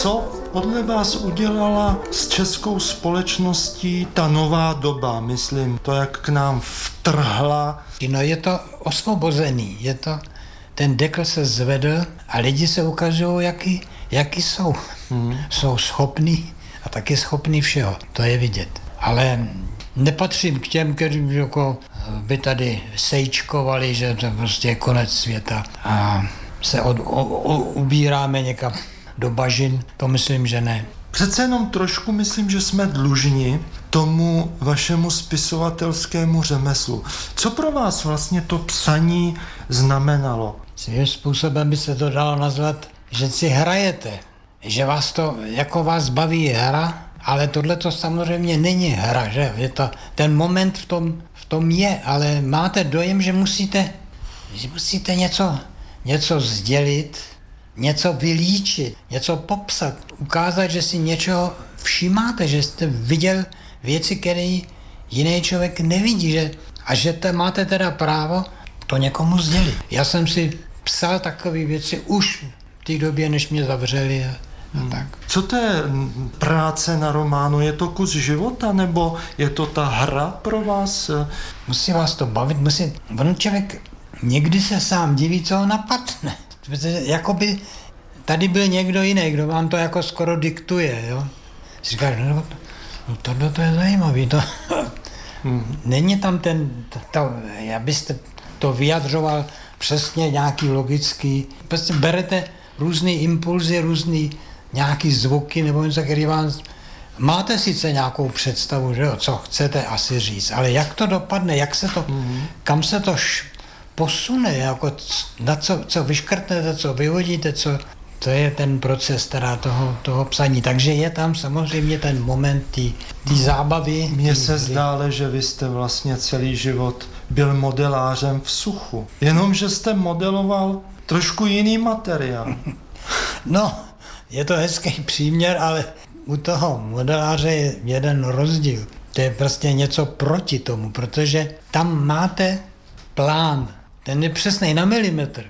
Co podle vás udělala s českou společností ta nová doba? Myslím, to, jak k nám vtrhla. No je to osvobozený, ten dekl se zvedl a lidi se ukazují, jaký jsou. Jsou schopní a taky schopní všeho, to je vidět. Ale nepatřím k těm, kteří by tady sejčkovali, že to prostě je konec světa a se ubíráme někam do bažin, to myslím, že ne. Přece jenom trošku myslím, že jsme dlužni tomu vašemu spisovatelskému řemeslu. Co pro vás vlastně to psaní znamenalo? Svým způsobem by se to dalo nazvat, že si hrajete, že vás to, jako vás baví hra, ale tohle to samozřejmě není hra, že? Ten moment v tom je, ale máte dojem, že musíte něco sdělit, něco vylíčit, něco popsat, ukázat, že si něčeho všímáte, že jste viděl věci, které jiný člověk nevidí, a že máte teda právo to někomu sdělit. Já jsem si psal takové věci už v té době, než mě zavřeli a tak. Co to je práce na románu? Je to kus života, nebo je to ta hra pro vás? Musí vás to bavit, on člověk někdy se sám diví, co ho napadne. Jakoby tady byl někdo jiný, kdo vám to jako skoro diktuje, jo. Říkáš, tohle to je zajímavý, není tam abyste to vyjadřoval přesně nějaký logický, prostě berete různý impulzy, různý nějaký zvuky, nebo něco, který vám, máte sice nějakou představu, že jo, co chcete asi říct, ale jak to dopadne, jak se to, kam se to posune, jako co vyškrtnete, co vyhodíte, to je ten proces teda toho psaní. Takže je tam samozřejmě ten moment té zábavy. Mně se zdále, že vy jste vlastně celý život byl modelářem v suchu. Jenomže jste modeloval trošku jiný materiál. No, je to hezký příměr, ale u toho modeláře je jeden rozdíl. To je prostě něco proti tomu, protože tam máte plán. Ten je přesný na milimetr.